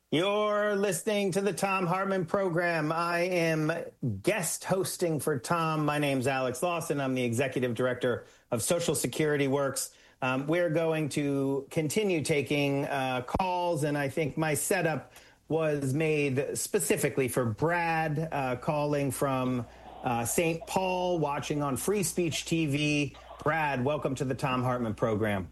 You're listening to the Thom Hartmann program. I am guest hosting for Tom. My name's Alex Lawson. I'm the executive director of Social Security Works. We're going to continue taking calls, and I think my setup was made specifically for Brad, calling from St. Paul, watching on Free Speech TV. Brad, welcome to the Thom Hartmann program.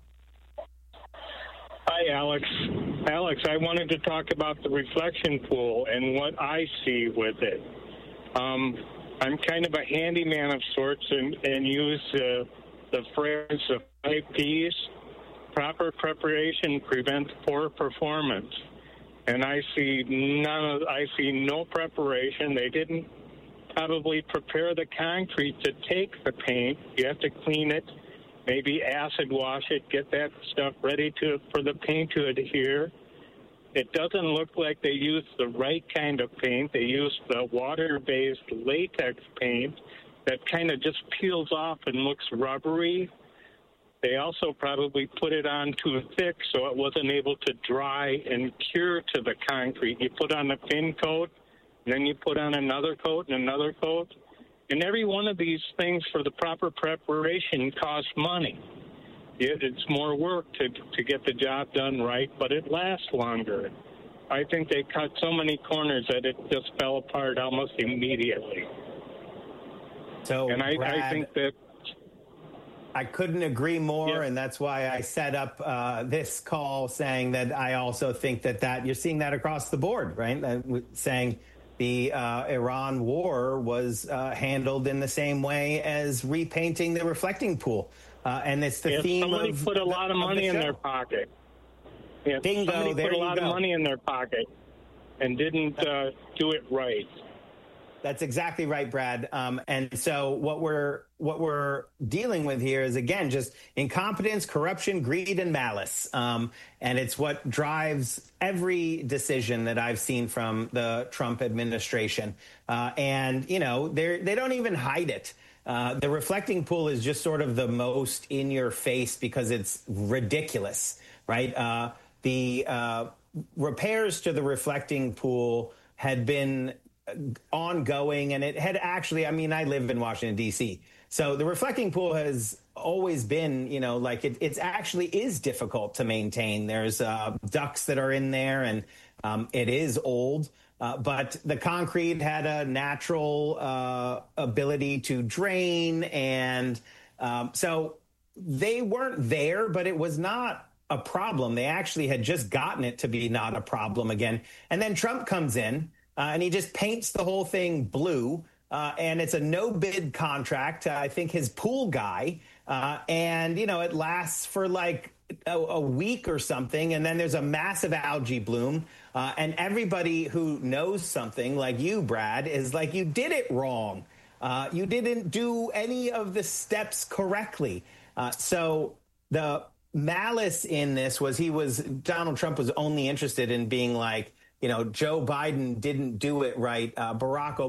Hi, Alex. Alex, I wanted to talk about the reflection pool and what I see with it. I'm kind of a handyman of sorts and use the phrase of 5 Ps. Proper preparation prevents poor performance. And I see no preparation. They didn't probably prepare the concrete to take the paint. You have to clean it. Maybe acid wash it, get that stuff ready for the paint to adhere. It doesn't look like they used the right kind of paint. They used the water-based latex paint that kind of just peels off and looks rubbery. They also probably put it on too thick so it wasn't able to dry and cure to the concrete. You put on a thin coat, and then you put on another coat and another coat. And every one of these things for the proper preparation costs money. It's more work to get the job done right, but it lasts longer. I think they cut so many corners that it just fell apart almost immediately. So, and Brad, I think that I couldn't agree more, yeah. And that's why I set up this call saying that I also think that you're seeing that across the board, right? Saying the Iran war was handled in the same way as repainting the reflecting pool. And it's the theme somebody of put a lot of money in their pocket. Yeah, Bingo, somebody there put a you lot go. of money in their pocket and didn't do it right. That's exactly right, Brad. And so what we're dealing with here is, again, just incompetence, corruption, greed, and malice. And it's what drives every decision that I've seen from the Trump administration. And, you know, they don't even hide it. The reflecting pool is just sort of the most in your face because it's ridiculous, right? The repairs to the reflecting pool had been ongoing, and it had actually, I mean, I live in Washington, D.C., so the reflecting pool has always been, you know, like it actually is difficult to maintain. There's ducts that are in there, and it is old, but the concrete had a natural ability to drain, and so they weren't there, but it was not a problem. They actually had just gotten it to be not a problem again. And then Trump comes in, and he just paints the whole thing blue, and it's a no-bid contract. I think his pool guy, and, you know, it lasts for like a week or something, and then there's a massive algae bloom, and everybody who knows something like you, Brad, is like, you did it wrong. You didn't do any of the steps correctly. So the malice in this was Donald Trump was only interested in being like, you know, Joe Biden didn't do it right. Barack Obama